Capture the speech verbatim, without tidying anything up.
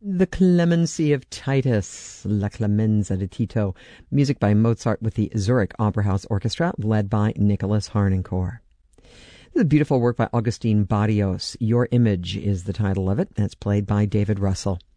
The Clemency of Titus, La Clemenza di Tito, music by Mozart with the Zurich Opera House Orchestra, led by Nicholas Harnoncourt. This is a beautiful work by Augustin Barrios. Your Image is the title of it, and it's played by David Russell.